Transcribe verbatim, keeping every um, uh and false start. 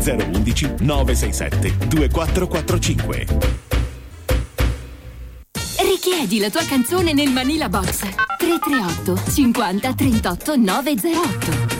zero uno uno nove sei sette due quattro quattro cinque. Richiedi la tua canzone nel Manila Box tre tre otto cinquanta trentotto nove zero otto.